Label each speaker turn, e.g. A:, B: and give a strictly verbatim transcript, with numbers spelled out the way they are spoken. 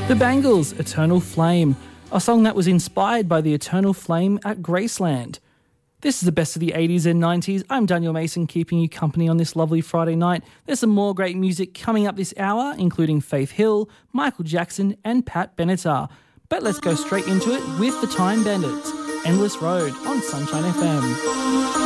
A: The Bangles, Eternal Flame, a song that was inspired by the eternal flame at Graceland. This is the best of the eighties and nineties. I'm Daniel Mason, keeping you company on this lovely Friday night. There's some more great music coming up this hour, including Faith Hill, Michael Jackson and Pat Benatar. But let's go straight into it with the Time Bandits, Endless Road on Sunshine F M.